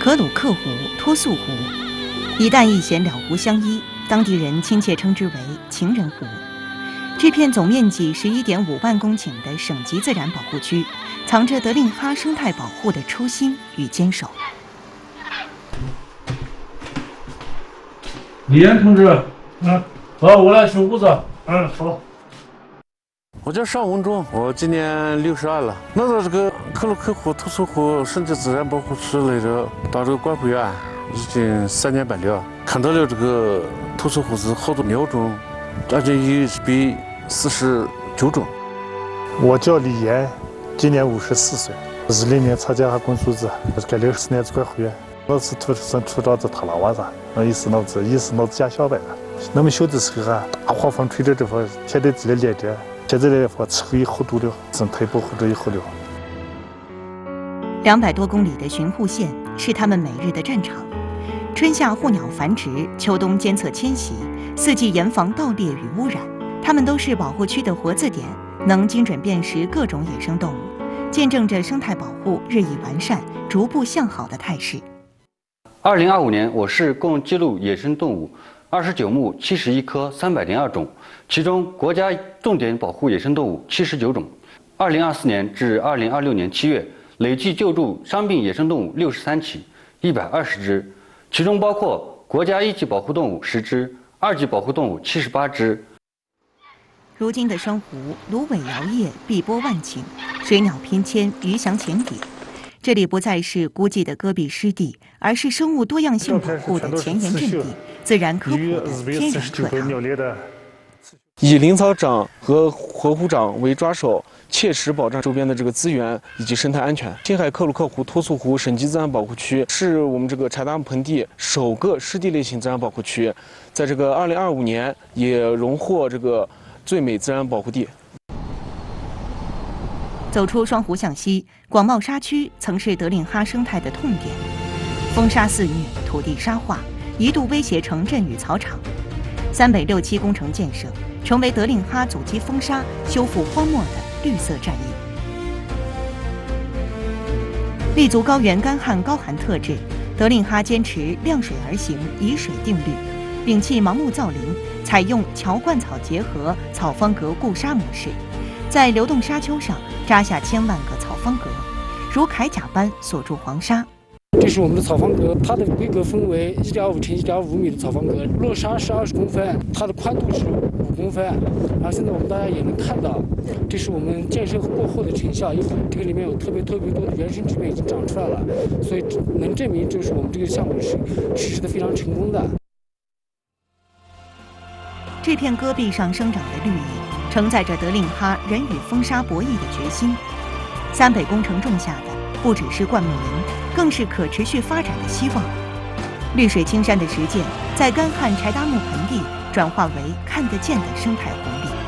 格鲁克湖、托素湖，一淡一咸两湖相依，当地人亲切称之为情人湖。这片总面积11.5万公顷的省级自然保护区，藏着德令哈生态保护的初心与坚守。 李岩同志，好，我来收谷子。好。 我叫邵文忠，我今年62了。来到这个格鲁克湖、托素湖省级自然保护区来着，当这个管护员已经3年半了。看到了这个托素湖是好多鸟种，而且也比49种。 我叫李岩，今年54岁，20年参加工作子，干60年管护员。我是土生土长在塔拉瓦萨，也是老子家乡来的。那么小的时候大黄风吹着这方，天天自己练着。现在来说，吃回好多了，生态保护这一好了。 200多公里的巡护线是他们每日的战场，春夏护鸟繁殖，秋冬监测迁徙，4季严防盗猎与污染。它们都是保护区的活字典，能精准辨识各种野生动物，见证着生态保护日益完善、逐步向好的态势。 2025年，我市共记录野生动物29目71科302种，其中国家重点保护野生动物79种。2024年至2026年7月，累计救助伤病野生动物63起，120只，其中包括国家1级保护动物10只，2级保护动物78只。 如今的双湖，芦苇摇曳，碧波万顷，水鸟翩跹，鱼翔浅底。这里不再是孤寂的戈壁湿地，而是生物多样性保护的前沿阵地，自然科普的天然课堂。 以林草长和河湖长为抓手，切实保障周边的这个资源以及生态安全。青海格鲁克湖、托素湖省级自然保护区是我们这个柴达木盆地首个湿地类型自然保护区，在这个2025年也荣获这个最美自然保护地。 走出双湖向西，广袤沙区曾是德令哈生态的痛点，风沙肆虐，土地沙化，一度威胁城镇与草场。3北6期工程建设，成为德令哈阻击风沙、修复荒漠的绿色战役。立足高原干旱高寒特质，德令哈坚持量水而行、以水定律，摒弃盲目造林，采用乔灌草结合、草方格固沙模式，在流动沙丘上扎下1000万个草方格，如铠甲般锁住黄沙。 这是我们的草方格，它的规格分为1.5乘1.5米的草方格，落沙是20公分，它的宽度是5公分。然后现在我们大家也能看到，这是我们建设过后的成效，这个里面有特别多的原生植被已经长出来了，所以能证明就是我们这个项目是实施的非常成功的。 这片戈壁上生长的绿意，承载着德令哈人与风沙博弈的决心。3北工程种下的不只是灌木林，更是可持续发展的希望。绿水青山的实践，在干旱柴达木盆地转化为看得见的生态红利。